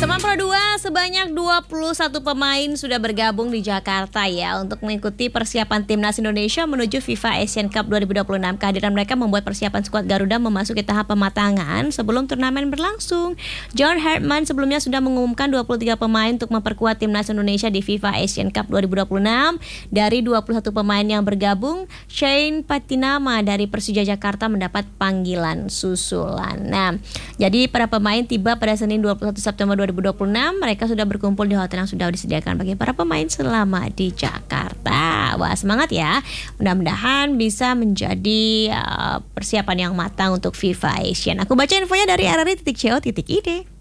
Pro 2 sebanyak 21 pemain sudah bergabung di Jakarta ya untuk mengikuti persiapan timnas Indonesia menuju FIFA Asian Cup 2026. Kehadiran mereka membuat persiapan skuad Garuda memasuki tahap pematangan sebelum turnamen berlangsung. John Hartman sebelumnya sudah mengumumkan 23 pemain untuk memperkuat timnas Indonesia di FIFA Asian Cup 2026. Dari 21 pemain yang bergabung, Shane Patinama dari Persija Jakarta mendapat panggilan susulan. Nah, jadi para pemain tiba pada Senin 21 September 2026. Mereka sudah berkumpul di hotel yang sudah disediakan bagi para pemain selama di Jakarta. Wah, semangat ya. Mudah-mudahan bisa menjadi persiapan yang matang untuk FIFA Asian. Aku baca infonya dari rri.co.id.